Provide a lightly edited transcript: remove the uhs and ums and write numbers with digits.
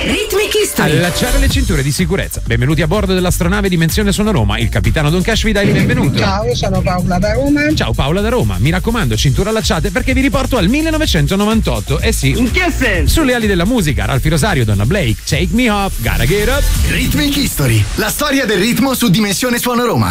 Rhythmic History. Allacciare le cinture di sicurezza. Benvenuti a bordo dell'astronave Dimensione Suono Roma. Il capitano Don Cash vi dà il benvenuto. Ciao, sono Paola da Roma. Ciao Paola da Roma. Mi raccomando, cinture allacciate perché vi riporto al 1998. Eh sì. In che senso? Sulle ali della musica, Ralfi Rosario, Donna Blake, Take Me Up, Gotta Get Up. Rhythmic History, la storia del ritmo su Dimensione Suono Roma.